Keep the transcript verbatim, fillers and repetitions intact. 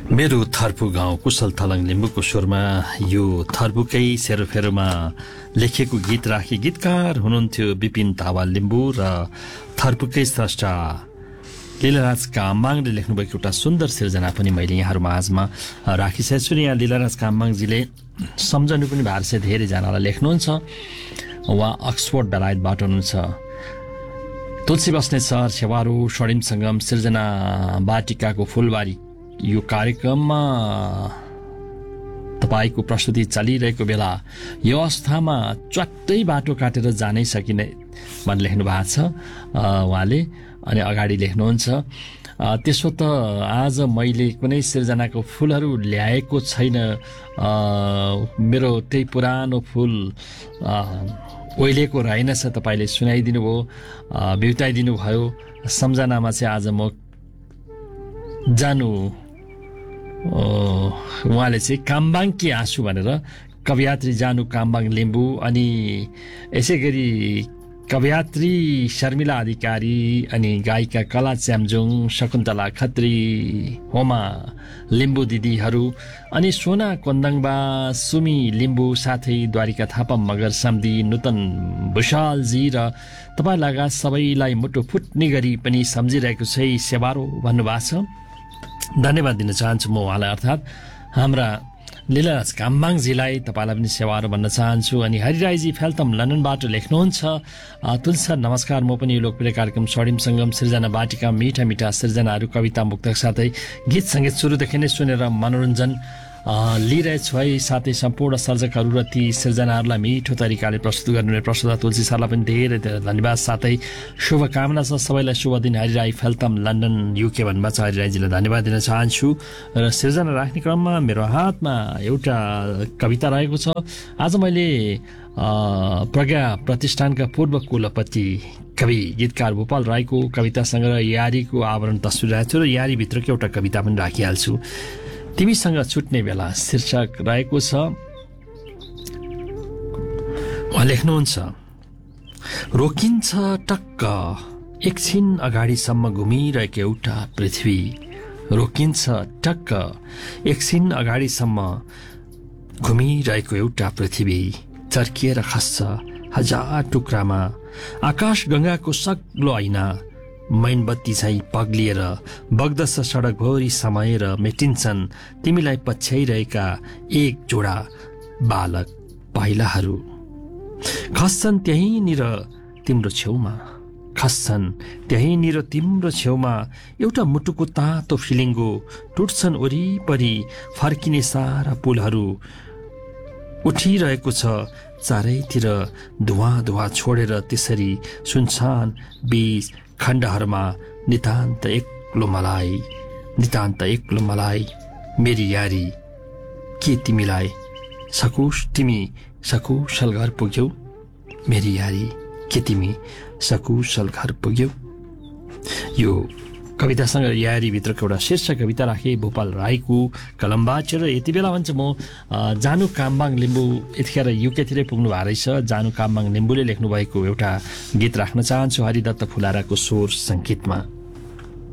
मेरो थर्पु गाउँ कुशल थलङ लिम्बूको स्वरमा यो थर्पुकै सेरोफेरोमा लेखेको गीत राखी गीतकार हुनुहुन्थ्यो विपिन थापा लिम्बू र थर्पुकै स्रष्टा लीलाराज काम्बाङले लेख्नुभएको एउटा सुन्दर सिर्जना पनि मैले यहाँहरू माझमा राखिसकेको छु। यहाँ लीलाराज काम्बाङजीले सम्झनु पनि भएको छ, धेरैजनालाई लेख्नुहुन्छ। उहाँ अक्सफोर्ड बेलायतबाट हुनुहुन्छ। तुलसी बस्नेत सहर छेवारो स्वर्णिम सङ्गम सिर्जना बाटिकाको फुलबारी यो कार्यक्रममा तपाईँको प्रस्तुति चलिरहेको बेला यो अवस्थामा च्वाट्टै बाटो काटेर जानै सकिने भनेर लेख्नु भएको छ उहाँले। अनि अगाडि लेख्नुहुन्छ, त्यसो त आज मैले कुनै सिर्जनाको फुलहरू ल्याएको छैन, मेरो त्यही पुरानो फुल ओइलेको रहेनछ, तपाईँले सुनाइदिनु भयो, बिउताइदिनु भयो। सम्झनामा चाहिँ आज म जानु उहाँले चाहिँ काम्बाङकी आँसु भनेर कवयत्री जानु काम्बाङ लिम्बू अनि यसै गरी कवयत्री शर्मिला अधिकारी अनि गायिका कला च्याम्जुङ, शकुन्तला खत्री, होमा लिम्बू दिदीहरू अनि सोना कोन्दङबा, सुमी लिम्बू, साथै द्वारिका थापा मगर सम्धी, नूतन भुषालजी र तपाईँ लगायत सबैलाई मुटु फुट्ने गरी पनि सम्झिरहेको छ सेवारो भन्नुभएको छ। धन्यवाद दिन चाहन्छु म उहाँलाई, अर्थात् हाम्रा लीलाराज काम्बाङजीलाई। तपाईँलाई पनि सेवारो भन्न चाहन्छु। अनि हरिराईजी फेल्तम लन्डनबाट लेख्नुहुन्छ, तुलसी नमस्कार, म पनि यो लोकप्रिय कार्यक्रम स्वर्णिम सङ्गम सिर्जना बाटिका मिठा मिठा सिर्जनाहरू, कविता मुक्तक साथै गीत सङ्गीत सुरुदेखि नै सुनेर मनोरञ्जन लिइरहेछु है। साथै सम्पूर्ण सर्जकहरू र ती सिर्जनाहरूलाई मिठो तरिकाले प्रस्तुत गर्नुहुने प्रस्तुता तुलसी सरलाई पनि धेरै धेरै धन्यवाद। साथै शुभकामना छ सबैलाई, शुभ दिन। हरिराई फेल्तम लन्डन युके भन्नुभएको छ, हरिराईजीलाई धन्यवाद दिन चाहन्छु। र सिर्जना राख्ने क्रममा मेरो हातमा एउटा कविता रहेको छ। आज मैले प्रज्ञा प्रतिष्ठानका पूर्व कुलपति कवि गीतकार भूपाल राईको कविता सङ्ग्रह यारीको आवरण तस्विर राखेको छु र यारीभित्रको एउटा कविता पनि राखिहाल्छु। तिमीसँग छुट्ने बेला शीर्षक रहेको छ। उहाँ लेख्नुहुन्छ, रोकिन्छ टक्क एकछिन अगाडिसम्म घुमिरहेको एउटा पृथ्वी, रोकिन्छ टक्क एकछिन अगाडिसम्म घुमिरहेको एउटा पृथ्वी, चर्किएर खस्छ हजार टुक्रामा आकाश गङ्गाको सग्लो ऐना, मैनबत्ती झैँ पग्लिएर बग्दछ सडकभरि समाएर मेटिन्छन् तिमीलाई पछ्याइरहेका एक जोडा बालक पाइलाहरू, खस्छन् त्यहीँनिर तिम्रो छेउमा, खस्छन् त्यहीँनिर तिम्रो छेउमा एउटा मुटुको तातो फिलिङ्गो, टुट्छन् वरिपरि फर्किने सारा पुलहरू, उठिरहेको छ चारैतिर धुवा धुवा छोडेर त्यसरी सुनसान बीच खण्डहरूमा नितान्त एक्लो मलाई, नितान्त एक्लो मलाई मेरी यारी, के तिमीलाई सकुश तिमी सकुशल घर पुग्यौ, मेरी यारी के तिमी सकुशल घर पुग्यौ। यो कवितासँग यारीभित्रको एउटा शीर्ष कविता राखेँ भूपाल राईको कलमबाट। र यति बेला भन्छ म जानु काम्बाङ लिम्बू यतिखेर युकेतिरै पुग्नु भएको रहेछ। जानु काम्बाङ लिम्बूले लेख्नुभएको एउटा गीत राख्न चाहन्छु हरिदत्त फुलाराको स्वर सङ्गीतमा।